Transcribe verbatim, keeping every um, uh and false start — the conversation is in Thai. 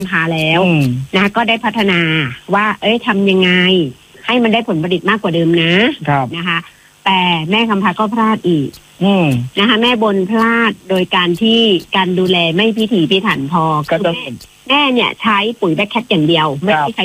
พาแล้วนะก็ได้พัฒนาว่าเอ้ยทำยังไงให้มันได้ผลผลิตมากกว่าเดิมนะนะคะแต่แม่คำพาก็พลาดอีกนะคะแม่บนพลาดโดยการที่การดูแลไม่พิถีพิถันพอคือแม่เนี่ยใช้ปุ๋ยแบคแคทอย่างเดียวไม่ได้ใช้